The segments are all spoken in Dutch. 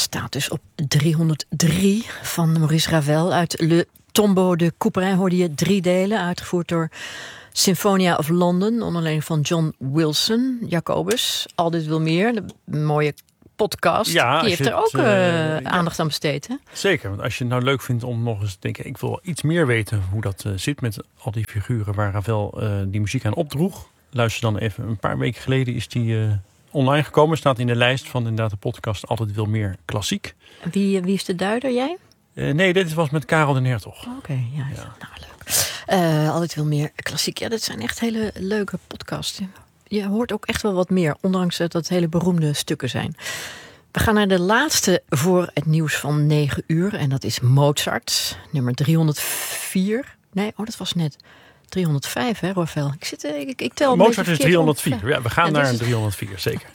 staat dus op 303 van Maurice Ravel. Uit Le Tombeau de Couperin hoorde je 3 delen, uitgevoerd door Symphonia of London, onder leiding van John Wilson. Jacobus, Al dit wil meer, de mooie podcast. Ja, die heeft er ook aandacht aan besteed, hè? Zeker, want als je het nou leuk vindt om nog eens te denken, ik wil iets meer weten hoe dat zit met al die figuren waar Ravel die muziek aan opdroeg. Luister dan even, een paar weken geleden is die online gekomen. Staat in de lijst van inderdaad de podcast Altijd Wil Meer Klassiek. Wie is de duider, jij? Nee, dit was met Karel den Hertog. Oké, ja. Nou, leuk. Altijd Wil Meer Klassiek. Ja, dat zijn echt hele leuke podcasts. Je hoort ook echt wel wat meer, ondanks dat het hele beroemde stukken zijn. We gaan naar de laatste voor het nieuws van 9 uur. En dat is Mozart, nummer 304. Nee, dat was net 305, hè, Ravel? Ik tel Mozart is 304. Ja, we gaan naar een 304, zeker.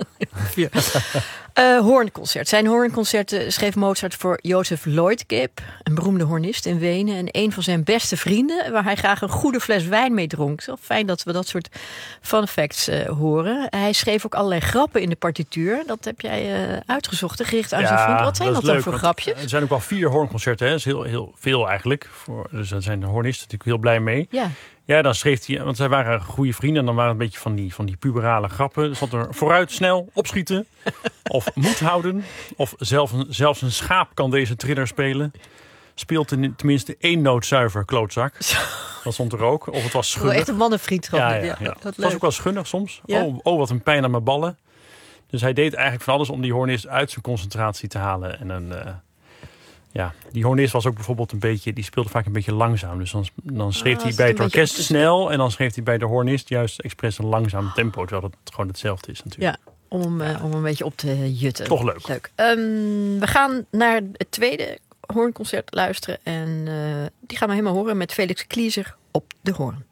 Hoornconcert. Zijn hoornconcerten schreef Mozart voor Joseph Lloyd-Gibb, een beroemde hornist in Wenen. En een van zijn beste vrienden, waar hij graag een goede fles wijn mee dronk. Het is wel fijn dat we dat soort fun facts horen. Hij schreef ook allerlei grappen in de partituur. Dat heb jij uitgezocht, gericht aan zijn vriend. Wat zijn dat dan voor grapjes? Er zijn ook wel 4 hoornconcerten. Hè? Dat is heel veel eigenlijk. Dus daar zijn de hornisten natuurlijk heel blij mee. Ja, dan schreef hij, want zij waren goede vrienden. En dan waren het een beetje van die puberale grappen. Er zat er vooruit, snel, opschieten. Of moed houden. Of zelfs een schaap kan deze triller spelen. Speelt tenminste 1 noot zuiver, klootzak. Dat stond er ook. Of het was schunnig. Echt een mannenvriendschap. Ja. Het was ook wel schunnig soms. Ja. Oh, wat een pijn aan mijn ballen. Dus hij deed eigenlijk van alles om die hornist uit zijn concentratie te halen. En die hornist was ook bijvoorbeeld die speelde vaak een beetje langzaam. Dus dan schreef hij bij het orkest snel en dan schreef hij bij de hornist juist expres een langzaam tempo, terwijl het gewoon hetzelfde is natuurlijk. Ja, om een beetje op te jutten. Toch leuk. We gaan naar het tweede hoornconcert luisteren en die gaan we helemaal horen met Felix Klieser op de hoorn.